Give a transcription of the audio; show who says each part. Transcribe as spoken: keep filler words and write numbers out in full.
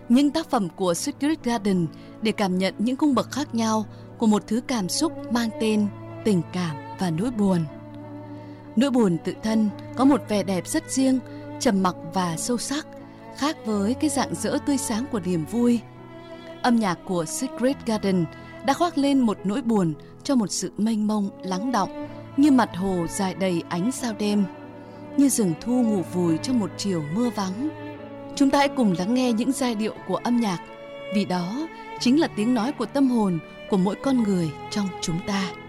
Speaker 1: những tác phẩm của Secret Garden để cảm nhận những cung bậc khác nhau của một thứ cảm xúc mang tên tình cảm và nỗi buồn. Nỗi buồn tự thân có một vẻ đẹp rất riêng, trầm mặc và sâu sắc, khác với cái rạng rỡ tươi sáng của niềm vui. Âm nhạc của Secret Garden đã khoác lên một nỗi buồn cho một sự mênh mông lắng đọng, như mặt hồ dài đầy ánh sao đêm, như rừng thu ngủ vùi trong một chiều mưa vắng. Chúng ta hãy cùng lắng nghe những giai điệu của âm nhạc, vì đó chính là tiếng nói của tâm hồn của mỗi con người trong chúng ta.